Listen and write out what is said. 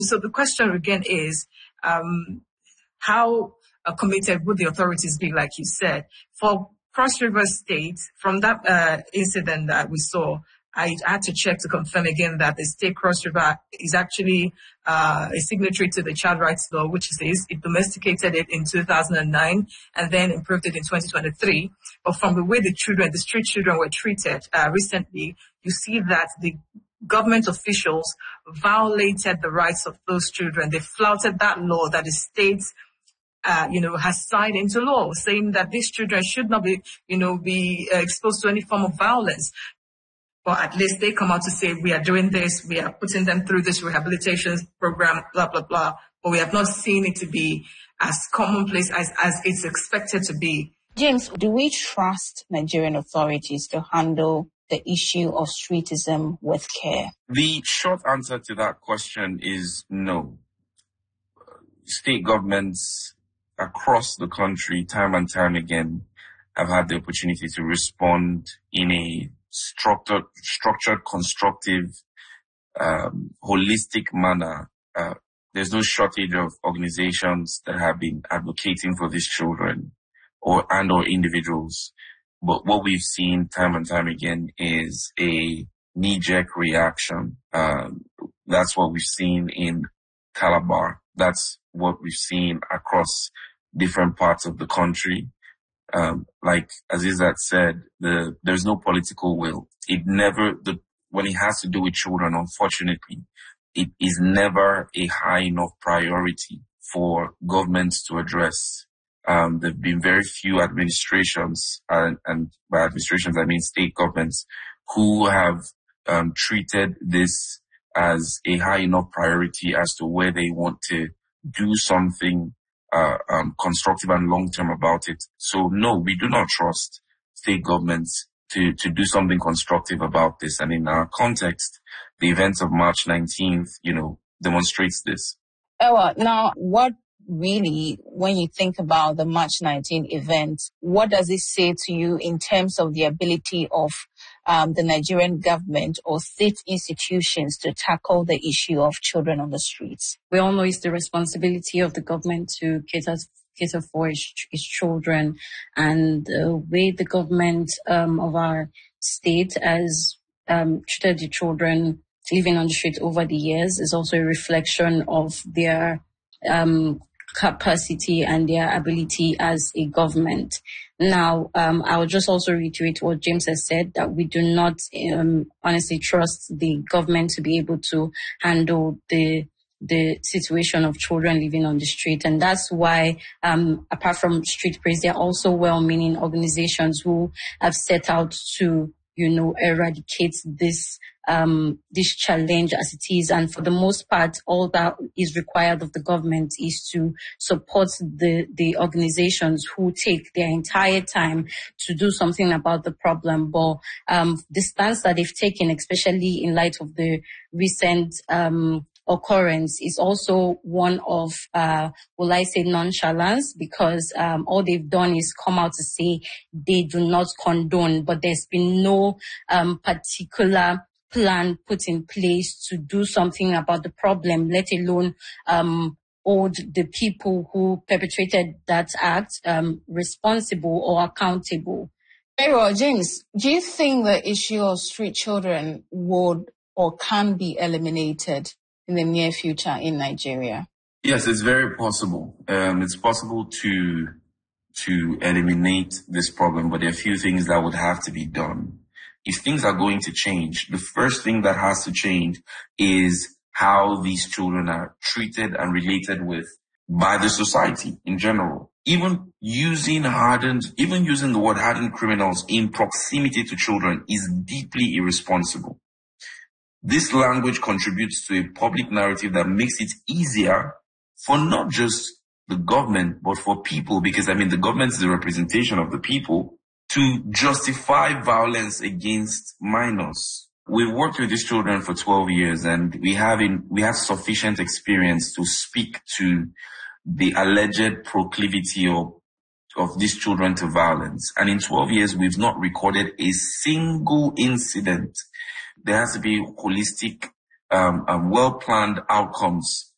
So the question again is, how committed would the authorities be, like you said? For Cross River State, from that incident that we saw, I had to check to confirm again that the state Cross River is actually a signatory to the Child Rights Law, which says it domesticated it in 2009 and then improved it in 2023. But from the way the street children were treated recently, you see that the government officials violated the rights of those children. They flouted that law that the state has signed into law, saying that these children should not be exposed to any form of violence. But at least they come out to say, we are doing this, we are putting them through this rehabilitation program, blah, blah, blah. But we have not seen it to be as commonplace as it's expected to be. James, do we trust Nigerian authorities to handle the issue of streetism with care? The short answer to that question is no. State governments across the country, time and time again, have had the opportunity to respond in a structured, constructive, holistic manner. There's no shortage of organizations that have been advocating for these children or individuals. But what we've seen time and time again is a knee-jerk reaction. That's what we've seen in Calabar. That's what we've seen across different parts of the country. Like Azizat said, there's no political will. When it has to do with children, unfortunately, it is never a high enough priority for governments to address. There've been very few administrations, and by administrations I mean state governments, who have treated this as a high enough priority as to where they want to do something constructive and long-term about it. So no, we do not trust state governments to do something constructive about this. And in our context, the events of March 19th, demonstrates this. Now, what really, when you think about the March 19 event, what does it say to you in terms of the ability of the Nigerian government or state institutions to tackle the issue of children on the streets? We all know it's the responsibility of the government to cater for its children, and the way the government of our state has treated the children living on the street over the years is also a reflection of their capacity and their ability as a government. Now, I will just also reiterate what James has said, that we do not honestly trust the government to be able to handle the situation of children living on the street. And that's why, apart from Street Praise, there are also well-meaning organizations who have set out to, eradicate this challenge as it is. And for the most part, all that is required of the government is to support the organizations who take their entire time to do something about the problem. But the stance that they've taken, especially in light of the recent occurrence, is also one of, will I say, nonchalance, because all they've done is come out to say they do not condone, but there's been no particular plan put in place to do something about the problem, let alone hold the people who perpetrated that act responsible or accountable. Very well, James, do you think the issue of street children would or can be eliminated in the near future in Nigeria? Yes, it's very possible. It's possible to eliminate this problem, but there are a few things that would have to be done. If things are going to change, the first thing that has to change is how these children are treated and related with by the society in general. Even using the word hardened criminals in proximity to children is deeply irresponsible. This language contributes to a public narrative that makes it easier for not just the government, but for people, because the government is the representation of the people, to justify violence against minors. We've worked with these children for 12 years, and we have sufficient experience to speak to the alleged proclivity of these children to violence. And in 12 years, we've not recorded a single incident. There has to be holistic, well-planned outcomes